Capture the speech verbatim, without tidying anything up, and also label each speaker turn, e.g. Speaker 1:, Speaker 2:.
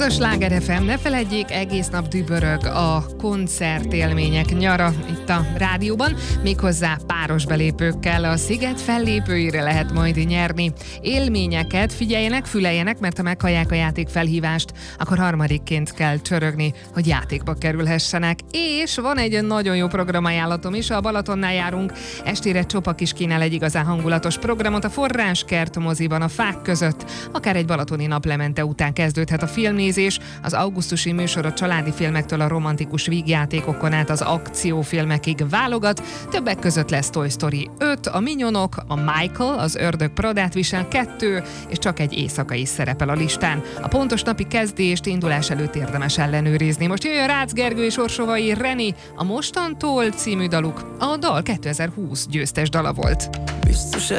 Speaker 1: a Sláger ef em, ne feledjék, egész nap dübörög a koncertélmények nyara itt a rádióban, méghozzá páros belépőkkel. A Sziget fellépőire lehet majd nyerni élményeket. Figyeljenek, füleljenek, mert ha meghallják a játék felhívást, akkor harmadikként kell csörögni, hogy játékba kerülhessenek. És van egy nagyon jó programajánlatom is, a Balatonnál járunk, estére Csopak is kínál egy igazán hangulatos programot a Forráskert moziban, a fák között. Akár egy balatoni naplemente után kezdődhet a filmnézés. Az augusztusi műsor a családi filmektől a romantikus vígjátékokon át az akciófilmekig válogat. Többek között lesz Toy Story öt, a Minyonok, a Michael, az Ördög Pradát visel kettő, és csak egy éjszaka is szerepel a listán. A pontos napi kezdést indulás előtt érdemes ellenőrizni. Most jöjjön Rácz Gergő és Orsovai Reni, a Mostantól című daluk. A dal kétezer-húsz győztes dala volt.
Speaker 2: Biztos